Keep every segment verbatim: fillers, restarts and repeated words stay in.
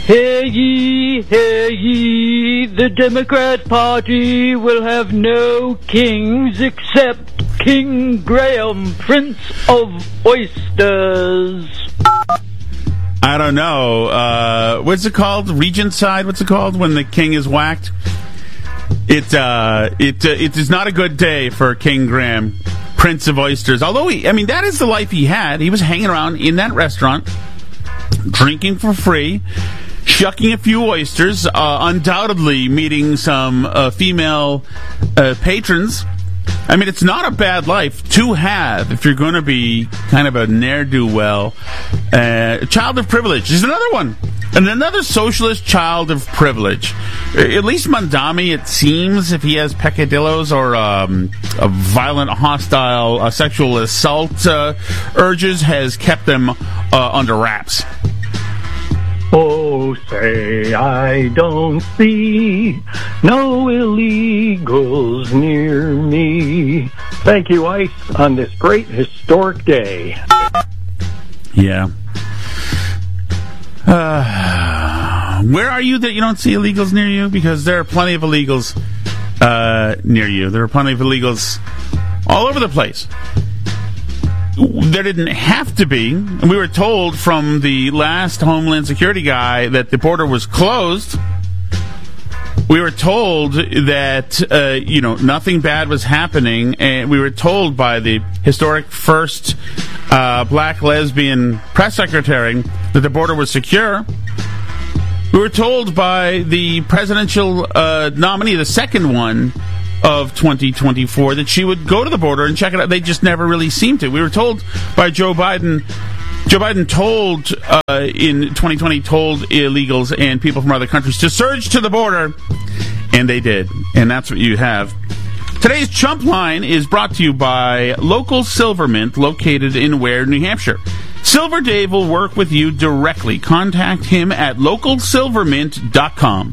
Hear ye, hear ye, the Democrat Party will have no kings except King Graham, Prince of Oysters. I don't know. Uh, what's it called? Regent side? What's it called when the king is whacked? It uh, it uh, it is not a good day for King Graham, Prince of Oysters. Although he, I mean, that is the life he had. He was hanging around in that restaurant, drinking for free, shucking a few oysters, uh, undoubtedly meeting some uh, female uh, patrons. I mean, it's not a bad life to have if you're going to be kind of a ne'er-do-well. Uh, child of privilege is another one. And another socialist child of privilege. At least Mondami, it seems, if he has peccadillos or um, a violent, hostile uh, sexual assault uh, urges, has kept them uh, under wraps. Oh, say I don't see no illegals near me. Thank you, ICE, on this great historic day. Yeah. Uh, where are you that you don't see illegals near you? Because there are plenty of illegals uh, near you. There are plenty of illegals all over the place. There didn't have to be. We were told from the last Homeland Security guy that the border was closed. We were told that, uh, you know, nothing bad was happening. And we were told by the historic first uh, black lesbian press secretary that the border was secure. We were told by the presidential uh, nominee, the second one, of twenty twenty-four, that she would go to the border and check it out. They just never really seemed to. We were told by Joe Biden. Joe Biden told uh, in twenty twenty told illegals and people from other countries to surge to the border, and they did. And that's what you have. Today's Chump Line is brought to you by Local Silvermint, located in Ware, New Hampshire. Silver Dave will work with you directly. Contact him at local silvermint dot com.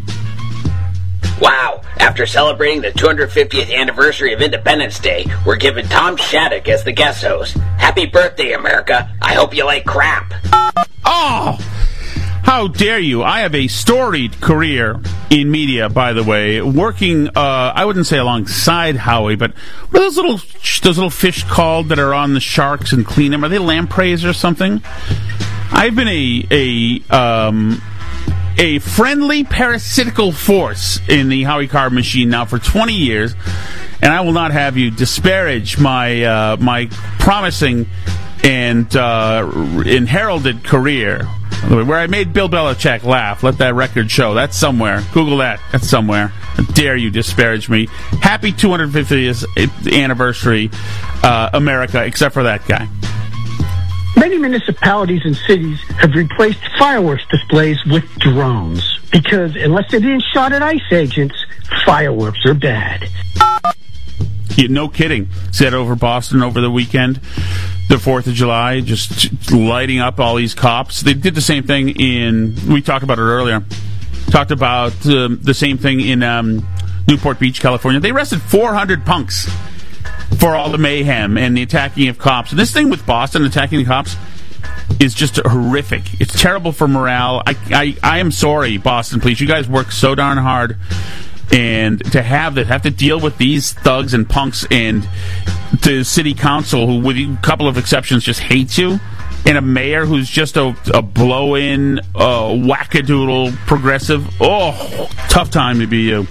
Wow! After celebrating the two hundred fiftieth anniversary of Independence Day, we're giving Tom Shattuck as the guest host. Happy birthday, America! I hope you like crap. Oh! How dare you? I have a storied career in media, by the way, working, uh, I wouldn't say alongside Howie, but what are those little, those little fish called that are on the sharks and clean them? Are they lampreys or something? I've been a, a, um... a friendly parasitical force in the Howie Carr machine now for twenty years, and I will not have you disparage my uh, my promising and uh, and heralded career, where I made Bill Belichick laugh. Let that record show. That's somewhere. Google that. That's somewhere. How dare you disparage me? Happy two hundred fiftieth anniversary, uh, America, except for that guy. Many municipalities and cities have replaced fireworks displays with drones because unless they're being shot at ICE agents, fireworks are bad. Yeah, no kidding. Said over Boston over the weekend, the fourth of July, just lighting up all these cops. They did the same thing in, we talked about it earlier, talked about uh, the same thing in um, Newport Beach, California. They arrested four hundred punks for all the mayhem and the attacking of cops. And this thing with Boston attacking the cops is just horrific. It's terrible for morale. I, I, I am sorry, Boston police. You guys work so darn hard. And to have that, have to deal with these thugs and punks and the city council, who, with a couple of exceptions, just hates you, and a mayor who's just a, a blow-in, uh, wackadoodle progressive. Oh, tough time to be you.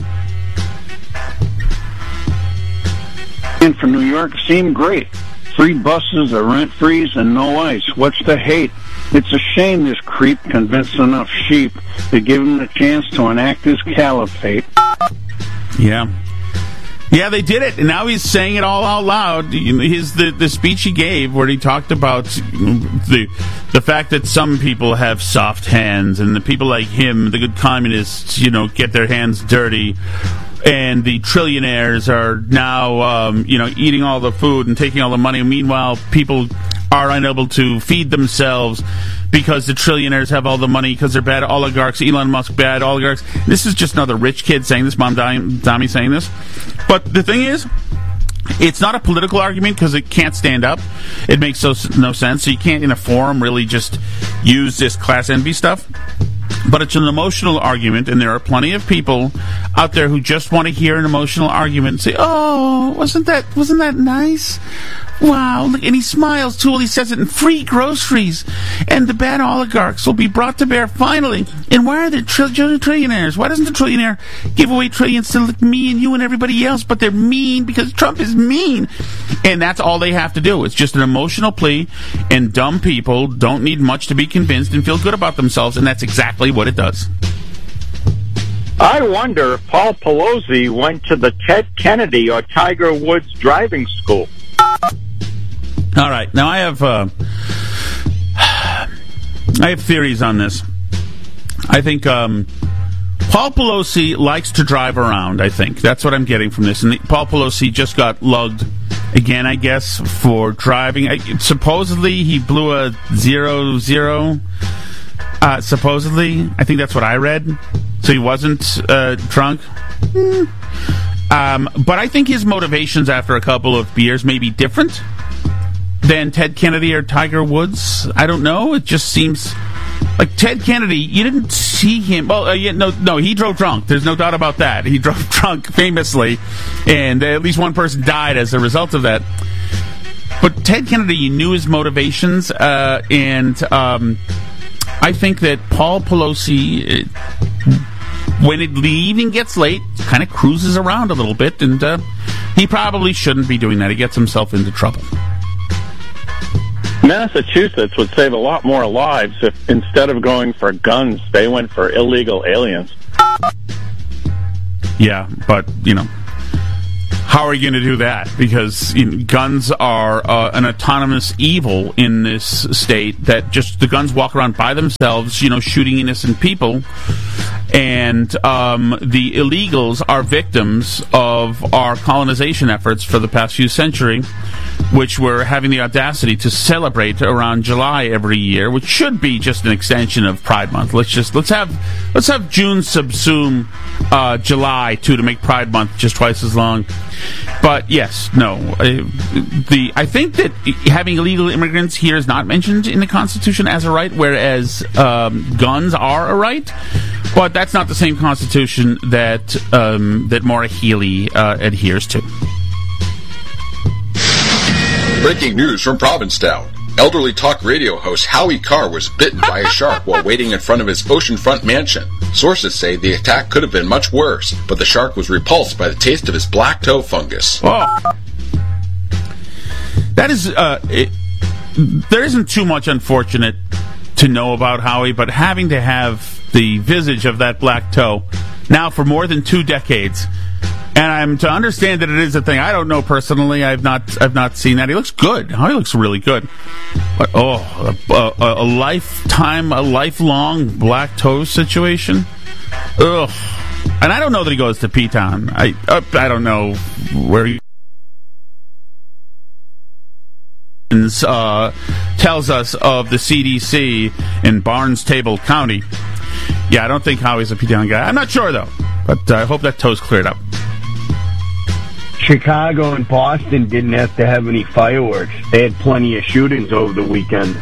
And from New York seem great. Free buses, a rent freeze, and no ice. What's the hate? It's a shame this creep convinced enough sheep to give him the chance to enact his caliphate. Yeah. Yeah, they did it, and now he's saying it all out loud. His the, the speech he gave, where he talked about the the fact that some people have soft hands, and the people like him, the good communists, you know, get their hands dirty. And the trillionaires are now, um, you know, eating all the food and taking all the money. Meanwhile, people are unable to feed themselves because the trillionaires have all the money because they're bad oligarchs. Elon Musk, bad oligarchs. This is just another rich kid saying this. Mom Dami saying this. But the thing is, it's not a political argument because it can't stand up. It makes so, no sense. So you can't, in a forum, really just use this class envy stuff. But it's an emotional argument, and there are plenty of people out there who just want to hear an emotional argument and say, "Oh, wasn't that wasn't that nice? Wow!" Look, and he smiles too while he says it. And free groceries, and the bad oligarchs will be brought to bear finally. And why are there tri- trillionaires? Why doesn't the trillionaire give away trillions to like me and you and everybody else? But they're mean because Trump is mean, and that's all they have to do. It's just an emotional plea, and dumb people don't need much to be convinced and feel good about themselves, and that's exactly what it does. I wonder if Paul Pelosi went to the Ted Kennedy or Tiger Woods driving school. All right, now I have uh, I have theories on this. I think um, Paul Pelosi likes to drive around. I think that's what I'm getting from this. And the, Paul Pelosi just got lugged again, I guess, for driving. I, supposedly, he blew a zero zero. Uh, supposedly, I think that's what I read. So he wasn't uh, drunk. Mm. Um, but I think his motivations after a couple of beers may be different than Ted Kennedy or Tiger Woods. I don't know. It just seems like Ted Kennedy, you didn't see him. Well, uh, yeah, no, no, he drove drunk. There's no doubt about that. He drove drunk famously, and uh, at least one person died as a result of that. But Ted Kennedy, you knew his motivations, uh, and um, I think that Paul Pelosi, uh, when it, the evening gets late, kind of cruises around a little bit, and uh, he probably shouldn't be doing that. He gets himself into trouble. Massachusetts would save a lot more lives if instead of going for guns, they went for illegal aliens. Yeah, but, you know, how are you going to do that? Because you know, guns are uh, an autonomous evil in this state that just the guns walk around by themselves, you know, shooting innocent people. And um, the illegals are victims of our colonization efforts for the past few centuries, which we're having the audacity to celebrate around July every year, which should be just an extension of Pride Month. Let's just let's have let's have June subsume uh, July too to make Pride Month just twice as long. But yes, no, uh, the I think that having illegal immigrants here is not mentioned in the Constitution as a right, whereas um, guns are a right. But that's not the same Constitution that um, that Maura Healey uh, adheres to. Breaking news from Provincetown. Elderly talk radio host Howie Carr was bitten by a shark while waiting in front of his oceanfront mansion. Sources say the attack could have been much worse, but the shark was repulsed by the taste of his black toe fungus. Oh. That is, uh, it, there isn't too much unfortunate to know about Howie, but having to have the visage of that black toe now for more than two decades, and I'm to understand that it is a thing. I don't know personally. I've not. I've not seen that. He looks good. He looks really good. But oh, a, a, a lifetime, a lifelong black toe situation. Ugh. And I don't know that he goes to P-Town. I. Uh, I don't know where he uh, tells us of the C D C in Barnstable County. Yeah, I don't think Howie's a P-Town guy. I'm not sure though. But uh, I hope that toe's cleared up. Chicago and Boston didn't have to have any fireworks. They had plenty of shootings over the weekend.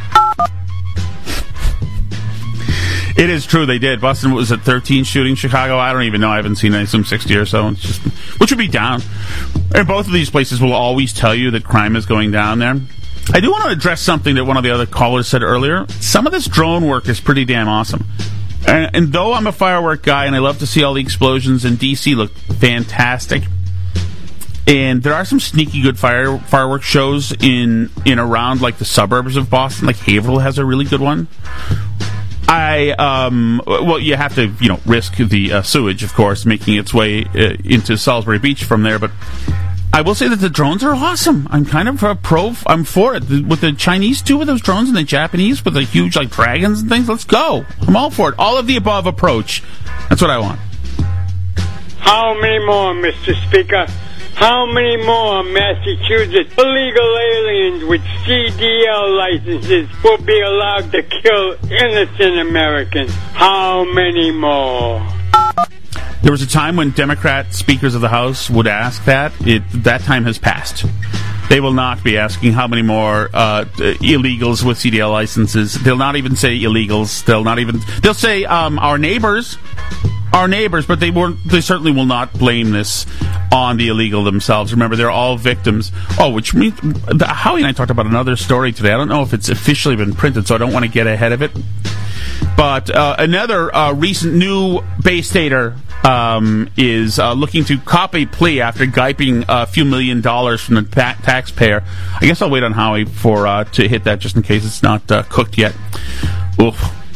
It is true, they did. Boston was at thirteen shootings. Chicago, I don't even know. I haven't seen any, some sixty or so. It's just, which would be down. And both of these places will always tell you that crime is going down there. I do want to address something that one of the other callers said earlier. Some of this drone work is pretty damn awesome. And, and though I'm a firework guy and I love to see all the explosions in D C look fantastic, and there are some sneaky good fire fireworks shows in in around like the suburbs of Boston, like Haverhill has a really good one. I um well, you have to you know risk the uh, sewage, of course, making its way uh, into Salisbury Beach from there. But I will say that the drones are awesome. I'm kind of a pro. I'm for it. With the Chinese too, with those drones, and the Japanese with the huge like dragons and things. Let's go. I'm all for it. All of the above approach. That's what I want. How many more, Mister Speaker? How many more Massachusetts illegal aliens with C D L licenses will be allowed to kill innocent Americans? How many more? There was a time when Democrat speakers of the House would ask that. It that time has passed. They will not be asking how many more uh, illegals with C D L licenses. They'll not even say illegals. They'll not even. They'll say um, our neighbors, our neighbors, but they won't. They certainly will not blame this on the illegal themselves. Remember, they're all victims. Oh, which means the, Howie and I talked about another story today. I don't know if it's officially been printed, so I don't want to get ahead of it. But uh, another uh, recent new Bay Stater um, is uh, looking to cop a plea after giping a few million dollars from the ta- taxpayer. I guess I'll wait on Howie for uh, to hit that just in case it's not uh, cooked yet. Oof.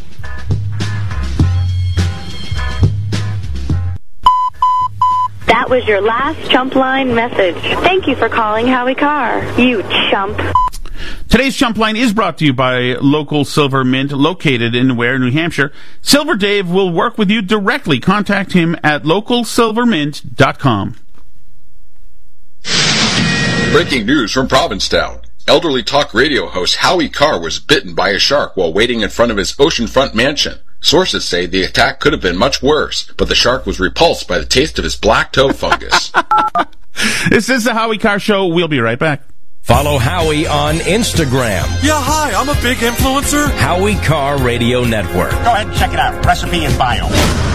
That was your last chump line message. Thank you for calling Howie Carr, you chump. Today's Chump Line is brought to you by Local Silver Mint, located in Ware, New Hampshire. Silver Dave will work with you directly. Contact him at local silver mint dot com. Breaking news from Provincetown. Elderly talk radio host Howie Carr was bitten by a shark while waiting in front of his oceanfront mansion. Sources say the attack could have been much worse, but the shark was repulsed by the taste of his black toe fungus. This is the Howie Carr Show. We'll be right back. Follow Howie on Instagram. Yeah, hi, I'm a big influencer. Howie Carr Radio Network. Go ahead and check it out. Recipe in bio.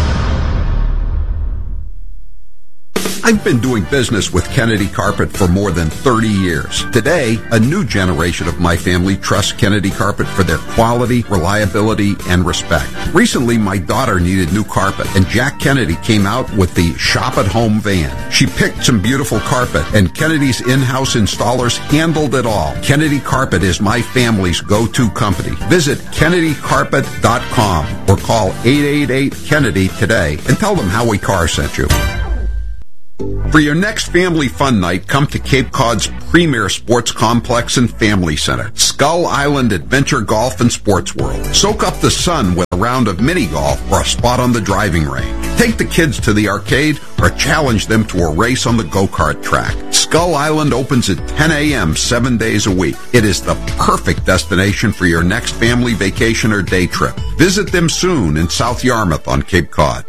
I've been doing business with Kennedy Carpet for more than thirty years. Today, a new generation of my family trusts Kennedy Carpet for their quality, reliability, and respect. Recently, my daughter needed new carpet, and Jack Kennedy came out with the Shop at Home van. She picked some beautiful carpet, and Kennedy's in-house installers handled it all. Kennedy Carpet is my family's go-to company. Visit kennedy carpet dot com or call eight eight eight Kennedy today and tell them Howie Carr sent you. For your next family fun night, come to Cape Cod's premier sports complex and family center, Skull Island Adventure Golf and Sports World. Soak up the sun with a round of mini golf or a spot on the driving range. Take the kids to the arcade or challenge them to a race on the go-kart track. Skull Island opens at ten a.m. seven days a week. It is the perfect destination for your next family vacation or day trip. Visit them soon in South Yarmouth on Cape Cod.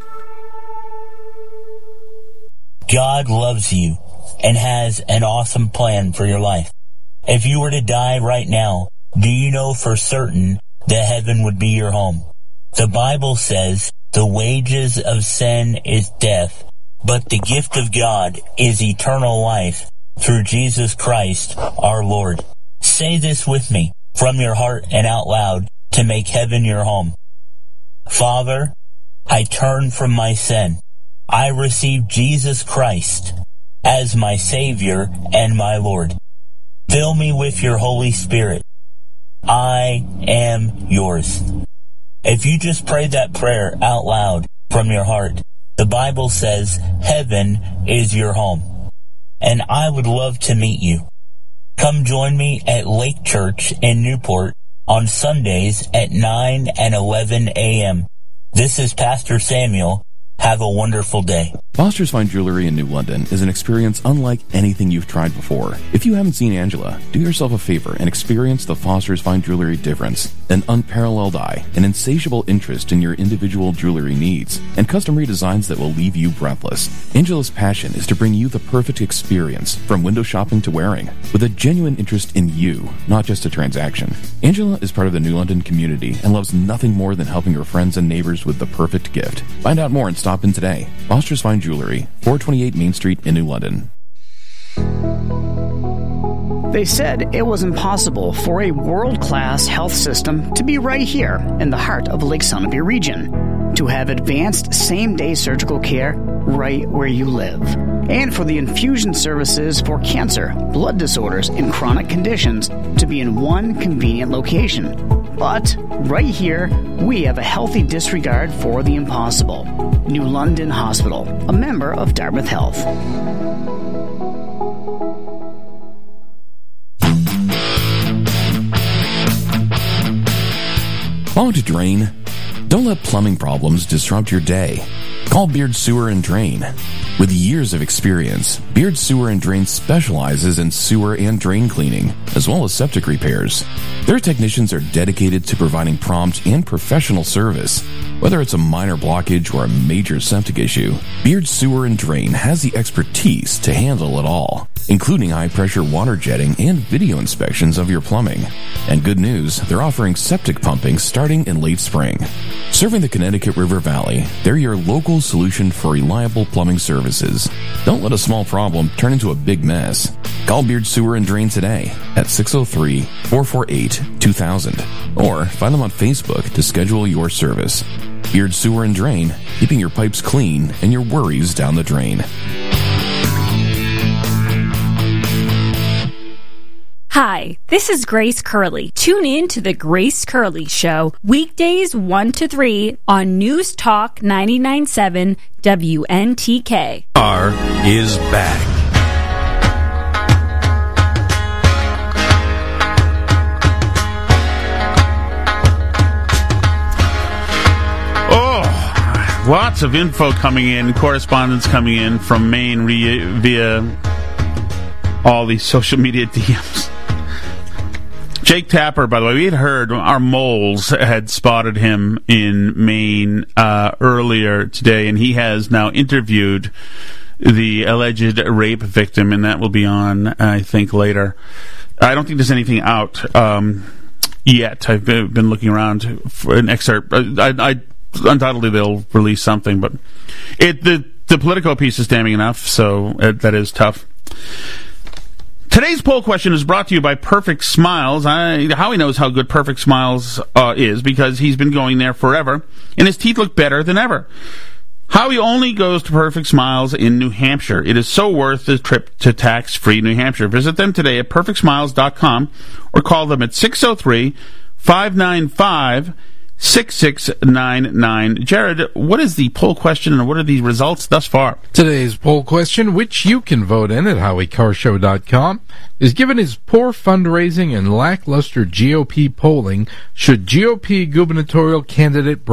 God loves you and has an awesome plan for your life. If you were to die right now, do you know for certain that heaven would be your home? The Bible says the wages of sin is death, but the gift of God is eternal life through Jesus Christ our Lord. Say this with me from your heart and out loud to make heaven your home. Father, I turn from my sin. I receive Jesus Christ as my Savior and my Lord. Fill me with your Holy Spirit. I am yours. If you just prayed that prayer out loud from your heart, the Bible says heaven is your home. And I would love to meet you. Come join me at Lake Church in Newport on Sundays at nine and eleven a.m. This is Pastor Samuel. Have a wonderful day. Foster's Fine Jewelry in New London is an experience unlike anything you've tried before. If you haven't seen Angela, do yourself a favor and experience the Foster's Fine Jewelry difference. An unparalleled eye, an insatiable interest in your individual jewelry needs, and custom redesigns that will leave you breathless. Angela's passion is to bring you the perfect experience, from window shopping to wearing, with a genuine interest in you, not just a transaction. Angela is part of the New London community and loves nothing more than helping her friends and neighbors with the perfect gift. Find out more and stop in today. Foster's Fine Jewelry, four twenty-eight Main Street in New London. They said it was impossible for a world-class health system to be right here in the heart of Lake Sunapee region, to have advanced same-day surgical care right where you live, and for the infusion services for cancer, blood disorders, and chronic conditions to be in one convenient location. But right here, we have a healthy disregard for the impossible. New London Hospital, a member of Dartmouth Health. Clogged to drain? Don't let plumbing problems disrupt your day. Call Beard Sewer and Drain. With years of experience, Beard Sewer and Drain specializes in sewer and drain cleaning, as well as septic repairs. Their technicians are dedicated to providing prompt and professional service. Whether it's a minor blockage or a major septic issue, Beard Sewer and Drain has the expertise to handle it all. including high-pressure water jetting and video inspections of your plumbing. And good news, they're offering septic pumping starting in late spring. Serving the Connecticut River Valley, they're your local solution for reliable plumbing services. Don't let a small problem turn into a big mess. Call Beard Sewer and Drain today at six oh three, four four eight, two thousand or find them on Facebook to schedule your service. Beard Sewer and Drain, keeping your pipes clean and your worries down the drain. Hi, this is Grace Curley. Tune in to The Grace Curley Show, weekdays one to three on News Talk ninety-nine point seven W N T K. R is back. Oh, lots of info coming in, correspondence coming in from Maine re- via all these social media D Ms. Jake Tapper, by the way, we had heard our moles had spotted him in Maine uh, earlier today, and he has now interviewed the alleged rape victim, and that will be on, I think, later. I don't think there's anything out um, yet. I've been, been looking around for an excerpt. I, I, undoubtedly, they'll release something, but it the, the Politico piece is damning enough, so it, that is tough. Today's poll question is brought to you by Perfect Smiles. I, Howie knows how good Perfect Smiles uh, is because he's been going there forever, and his teeth look better than ever. Howie only goes to Perfect Smiles in New Hampshire. It is so worth the trip to tax-free New Hampshire. Visit them today at perfect smiles dot com or call them at six oh three, five nine five, six six nine nine. Jared, what is the poll question and what are the results thus far? Today's poll question, which you can vote in at howie car show dot com, is given his poor fundraising and lackluster G O P polling, should G O P gubernatorial candidate